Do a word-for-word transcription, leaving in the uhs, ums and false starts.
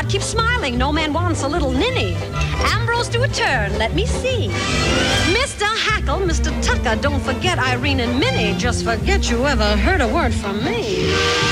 Keep smiling, no man wants a little ninny. Ambrose, do a turn, let me see. Mister Hackle, Mister Tucker, don't forget Irene and Minnie. Just forget you ever heard a word from me.